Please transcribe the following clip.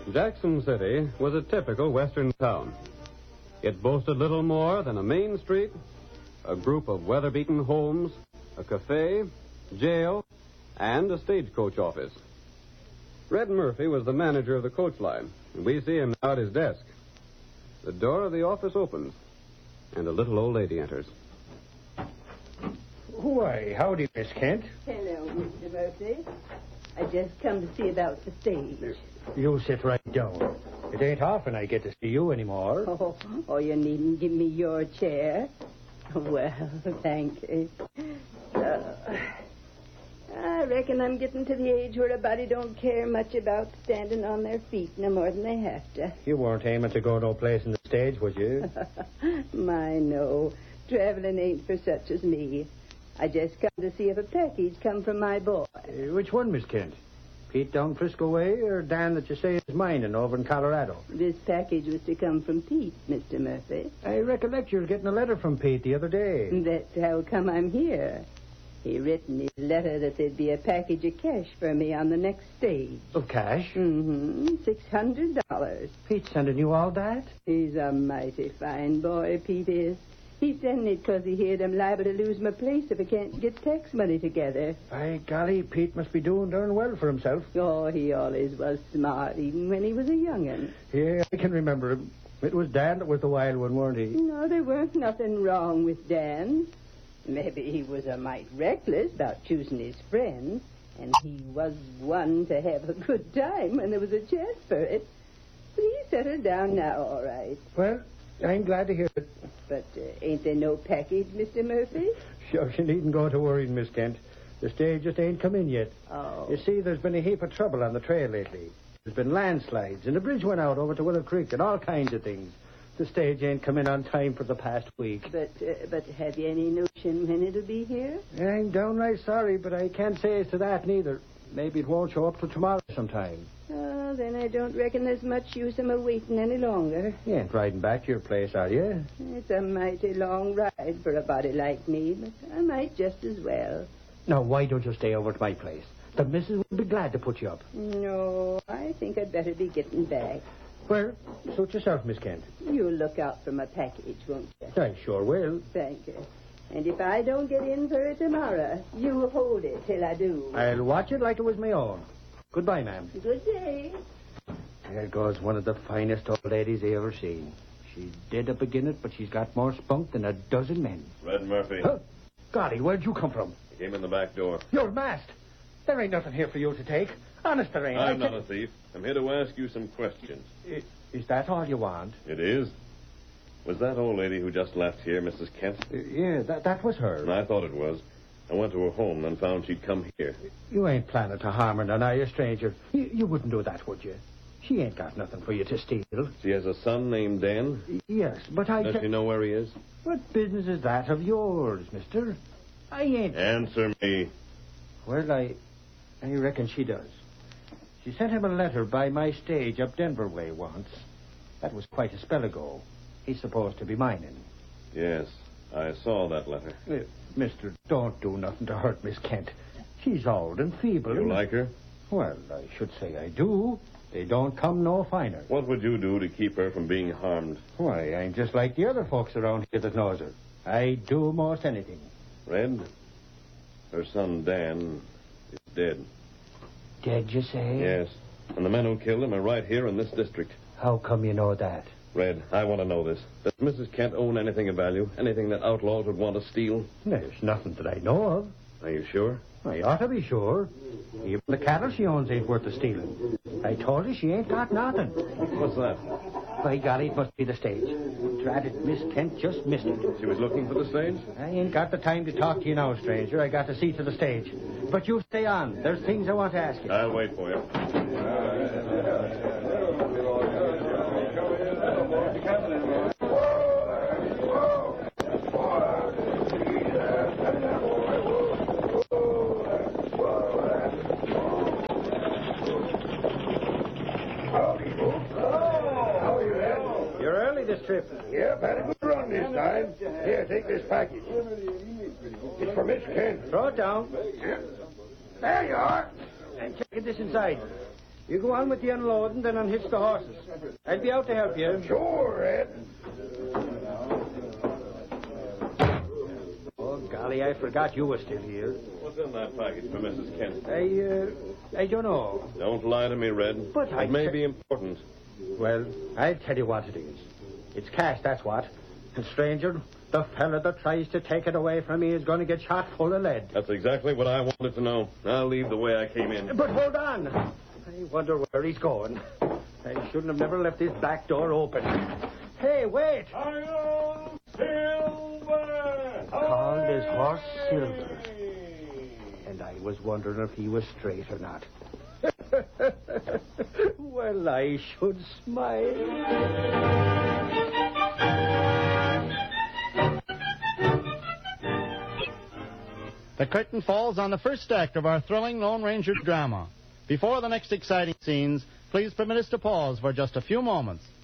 Jackson City was a typical western town. It boasted little more than a main street, a group of weather-beaten homes, a cafe, jail, and a stagecoach office. Red Murphy was the manager of the coach line, and we see him now at his desk. The door of the office opens, and a little old lady enters. Why, howdy, Miss Kent. Hello, Mr. Murphy. I just come to see about the stage. You sit right down. It ain't often I get to see you anymore. Oh, you needn't give me your chair. Well, thank you. I reckon I'm getting to the age where a body don't care much about standing on their feet no more than they have to. You weren't aiming to go no place in the stage, was you? My, no. Traveling ain't for such as me. I just come to see if a package come from my boy. Which one, Miss Kent? Pete down Frisco way or Dan that you say is mining over in Colorado? This package was to come from Pete, Mr. Murphy. I recollect you were getting a letter from Pete the other day. That's how come I'm here. He written his letter that there'd be a package of cash for me on the next stage. Of cash? Mm-hmm. $600. Pete's sending you all that? He's a mighty fine boy, Pete is. He's sending it 'cause he heard I'm liable to lose my place if I can't get tax money together. By golly, Pete must be doing darn well for himself. Oh, he always was smart, even when he was a young'un. Yeah, I can remember him. It was Dan that was the wild one, weren't he? No, there weren't nothing wrong with Dan. Maybe he was a mite reckless about choosing his friends, and he was one to have a good time when there was a chance for it. But he's settled down now, all right. Well, I'm glad to hear it. But ain't there no package, Mr. Murphy? Sure, you needn't go to worrying, Miss Kent. The stage just ain't come in yet. Oh. You see, there's been a heap of trouble on the trail lately. There's been landslides, and the bridge went out over to Willow Creek, and all kinds of things. The stage ain't come in on time for the past week. But have you any notion when it'll be here? I'm downright sorry, but I can't say as to that neither. Maybe it won't show up till tomorrow sometime. Oh, then I don't reckon there's much use in my waiting any longer. You ain't riding back to your place, are you? It's a mighty long ride for a body like me, but I might just as well. Now, why don't you stay over at my place? The missus would be glad to put you up. No, I think I'd better be getting back. Well, suit yourself, Miss Kent. You'll look out for my package, won't you? I sure will. Thank you. And if I don't get in for it tomorrow, you hold it till I do. I'll watch it like it was my own. Goodbye, ma'am. Good day. There goes one of the finest old ladies I ever seen. She's dead up again it, but she's got more spunk than a dozen men. Red Murphy. Huh? Golly, where'd you come from? He came in the back door. You're masked. There ain't nothing here for you to take. Honest, there ain't. I'm not a thief. I'm here to ask you some questions. Is that all you want? It is. Was that old lady who just left here, Mrs. Kent? Yeah, that was her. I thought it was. I went to her home and found she'd come here. You ain't planning to harm her none, are you, stranger? You wouldn't do that, would you? She ain't got nothing for you to steal. She has a son named Dan? Yes, but Does she know where he is? What business is that of yours, mister? I ain't... Answer me. Well, I reckon she does. She sent him a letter by my stage up Denver way once. That was quite a spell ago. He's supposed to be mining. Yes, I saw that letter. Mister, don't do nothing to hurt Miss Kent. She's old and feeble. You like her? Well, I should say I do. They don't come no finer. What would you do to keep her from being harmed? Why, I'm just like the other folks around here that knows her. I'd do most anything. Red, her son Dan is dead. Dead, you say? Yes, and the men who killed him are right here in this district. How come you know that? Red, I want to know this. Does Mrs. Kent own anything of value? Anything that outlaws would want to steal? There's nothing that I know of. Are you sure? I ought to be sure. Even the cattle she owns ain't worth the stealing. I told her she ain't got nothing. What's that? By golly, it must be the stage. Drat it, Miss Kent just missed it. She was looking for the stage? I ain't got the time to talk to you now, stranger. I got to see to the stage. But you stay on. There's things I want to ask you. I'll wait for you. You're early this trip. Yep, had a good run this time. Here, take this package. It's for Miss Kent. Throw it down. There you are. And check this inside. You go on with the unloading, then unhitch the horses. I'll be out to help you. Sure, Ed. Oh, golly, I forgot you were still here. What's in that package for Mrs. Kent? I don't know. Don't lie to me, Red. But it may be important. Well, I'll tell you what it is. It's cash, that's what. And, stranger, the fella that tries to take it away from me is going to get shot full of lead. That's exactly what I wanted to know. I'll leave the way I came in. But hold on. I wonder where he's going. I shouldn't have never left this back door open. Hey, wait. Hi-yo, Silver! Called his horse Silver. And I was wondering if he was straight or not. Well, I should smile. The curtain falls on the first act of our thrilling Lone Ranger drama. Before the next exciting scenes, please permit us to pause for just a few moments.